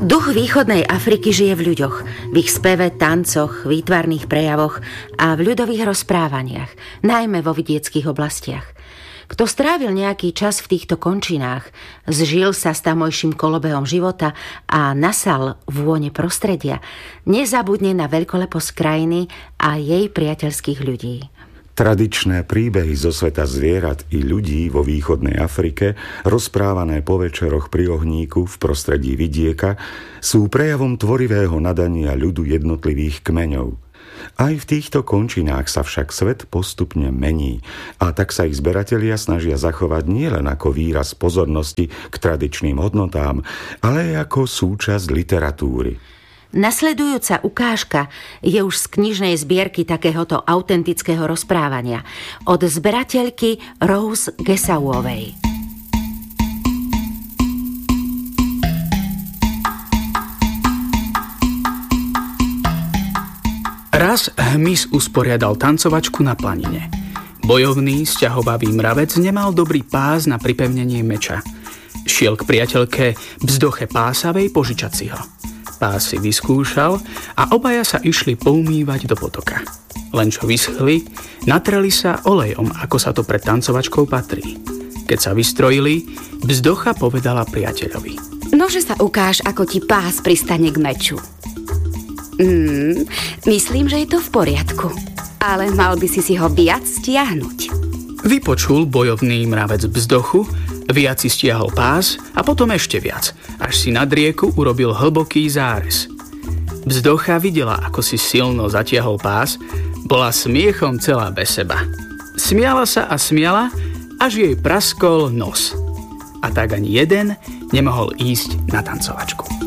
Duch východnej Afriky žije v ľuďoch, v ich speve, tancoch, výtvarných prejavoch a v ľudových rozprávaniach, najmä vo vidieckých oblastiach. Kto strávil nejaký čas v týchto končinách, zžil sa s tamojším kolobehom života a nasal vône prostredia, nezabudne na veľkoleposť krajiny a jej priateľských ľudí. Tradičné príbehy zo sveta zvierat i ľudí vo východnej Afrike, rozprávané po večeroch pri ohníku v prostredí vidieka, sú prejavom tvorivého nadania ľudu jednotlivých kmeňov. Aj v týchto končinách sa však svet postupne mení a tak sa ich zberatelia snažia zachovať nielen ako výraz pozornosti k tradičným hodnotám, ale aj ako súčasť literatúry. Nasledujúca ukážka je už z knižnej zbierky takéhoto autentického rozprávania od zberateľky Rose Gesauovej. Raz hmyz usporiadal tancovačku na planine. Bojovný, sťahovavý mravec nemal dobrý pás na pripevnenie meča. Šiel k priateľke Bzdoche Pásavej požičať si ho. Pás si vyskúšal a obaja sa išli poumývať do potoka. Len čo vyschli, natreli sa olejom, ako sa to pred tancovačkou patrí. Keď sa vystrojili, Bzdocha povedala priateľovi: Nože sa ukáž, ako ti pás pristane k meču. Myslím, že je to v poriadku, ale mal by si ho viac stiahnuť. Vypočul bojovný mravec Bzdochu, viac si stiahol pás a potom ešte viac, až si nad rieku urobil hlboký zárez. Bzdocha videla, ako si silno zatiahol pás, bola smiechom celá bez seba. Smiala sa a smiala, až jej praskol nos. A tak ani jeden nemohol ísť na tancovačku.